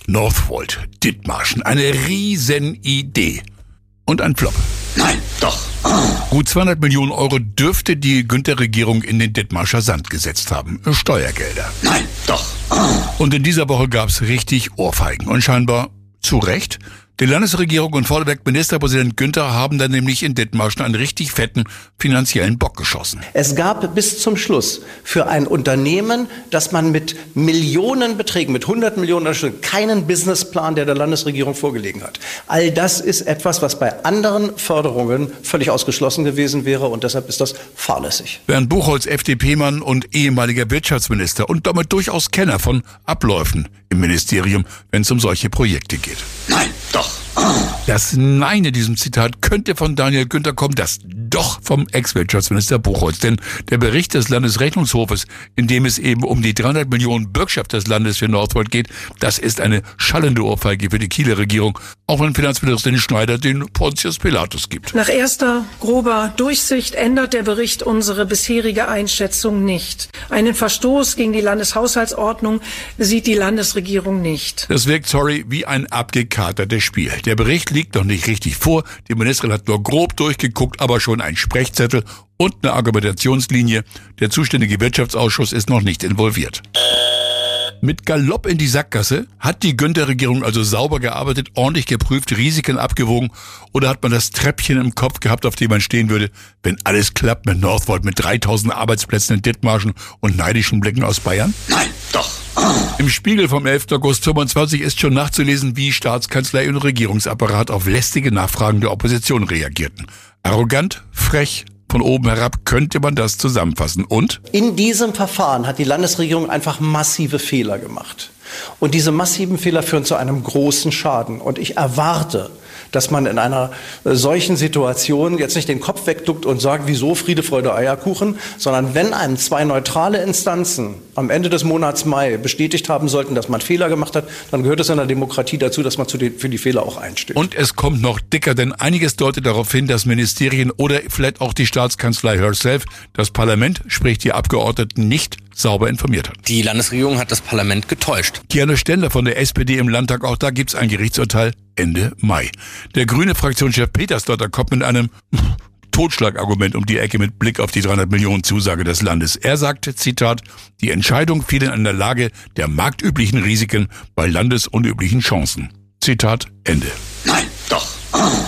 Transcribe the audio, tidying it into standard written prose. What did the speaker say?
Northvolt, Dithmarschen, eine Riesenidee. Und ein Flop. Nein, doch. Gut 200 Millionen Euro dürfte die Günther-Regierung in den Dithmarscher Sand gesetzt haben. Steuergelder. Nein, doch. Und in dieser Woche gab's richtig Ohrfeigen. Und scheinbar zu Recht. Die Landesregierung und vorneweg Ministerpräsident Günther haben dann nämlich in Dithmarschen einen richtig fetten finanziellen Bock geschossen. Es gab bis zum Schluss für ein Unternehmen, das man mit Millionenbeträgen, mit 100 Millionen keinen Businessplan der Landesregierung vorgelegen hat. All das ist etwas, was bei anderen Förderungen völlig ausgeschlossen gewesen wäre und deshalb ist das fahrlässig. Bernd Buchholz, FDP-Mann und ehemaliger Wirtschaftsminister und damit durchaus Kenner von Abläufen im Ministerium, wenn es um solche Projekte geht. Nein, doch. Das Nein in diesem Zitat könnte von Daniel Günther kommen, das Doch vom Ex-Wirtschaftsminister Buchholz. Denn der Bericht des Landesrechnungshofes, in dem es eben um die 300 Millionen Bürgschaft des Landes für Northvolt geht, das ist eine schallende Ohrfeige für die Kieler Regierung, auch wenn Finanzministerin Schneider den Pontius Pilatus gibt. Nach erster grober Durchsicht ändert der Bericht unsere bisherige Einschätzung nicht. Einen Verstoß gegen die Landeshaushaltsordnung sieht die Landesregierung nicht. Das wirkt, wie ein abgekatertes Spiel. Der Bericht liegt noch nicht richtig vor. Die Ministerin hat nur grob durchgeguckt, aber schon ein Sprechzettel und eine Argumentationslinie. Der zuständige Wirtschaftsausschuss ist noch nicht involviert. Mit Galopp in die Sackgasse hat die Günther-Regierung also sauber gearbeitet, ordentlich geprüft, Risiken abgewogen, oder hat man das Treppchen im Kopf gehabt, auf dem man stehen würde, wenn alles klappt mit Northvolt, mit 3000 Arbeitsplätzen in Dithmarschen und neidischen Blicken aus Bayern? Nein, doch. Im Spiegel vom 11. August 25 ist schon nachzulesen, wie Staatskanzlei und Regierungsapparat auf lästige Nachfragen der Opposition reagierten. Arrogant, frech, von oben herab könnte man das zusammenfassen. Und? In diesem Verfahren hat die Landesregierung einfach massive Fehler gemacht. Und diese massiven Fehler führen zu einem großen Schaden. Und ich erwarte, dass man in einer solchen Situation jetzt nicht den Kopf wegduckt und sagt, wieso Friede, Freude, Eierkuchen, sondern wenn einem zwei neutrale Instanzen am Ende des Monats Mai bestätigt haben sollten, dass man Fehler gemacht hat, dann gehört es in der Demokratie dazu, dass man für die Fehler auch einsteht. Und es kommt noch dicker, denn einiges deutet darauf hin, dass Ministerien oder vielleicht auch die Staatskanzlei herself das Parlament, sprich die Abgeordneten, nicht sauber informiert hat. Die Landesregierung hat das Parlament getäuscht. Kiane Stendler von der SPD im Landtag, auch da gibt's ein Gerichtsurteil Ende Mai. Der grüne Fraktionschef Petersdotter kommt mit einem Totschlagargument um die Ecke mit Blick auf die 300 Millionen Zusage des Landes. Er sagte, Zitat, die Entscheidung fiel in der Lage der marktüblichen Risiken bei landesunüblichen Chancen. Zitat Ende. Nein, doch.